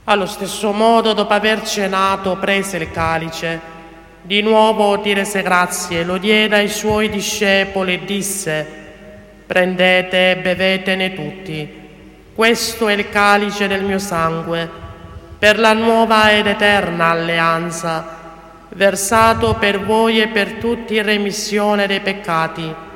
Allo stesso modo, dopo aver cenato, prese il calice, di nuovo ti rese grazie, lo diede ai suoi discepoli e disse: prendete e bevetene tutti. Questo è il calice del mio sangue, per la nuova ed eterna alleanza, versato per voi e per tutti in remissione dei peccati.